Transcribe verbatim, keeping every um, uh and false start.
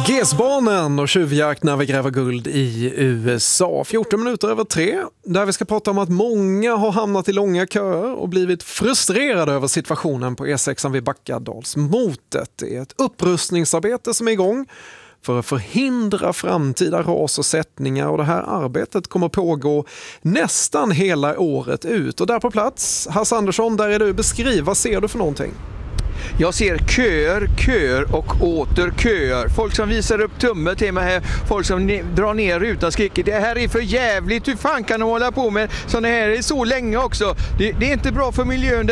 G S-barnen och tjuvjakt när vi gräver guld i U S A. fjorton minuter över tre, där vi ska prata om att många har hamnat i långa köer och blivit frustrerade över situationen på E sex vid Backadalsmotet. Det är ett upprustningsarbete som är igång för att förhindra framtida ras och sättningar, och det här arbetet kommer pågå nästan hela året ut. Och där på plats, Hasse Andersson, där är du. Beskriv, vad ser du för någonting? Jag ser köer, köer och åter köer. Folk som visar upp tummen till mig här. Folk som ne- drar ner rutan och skriker: det här är för jävligt, hur fan kan de hålla på med sådana här så länge också? Det, det är inte bra för miljön.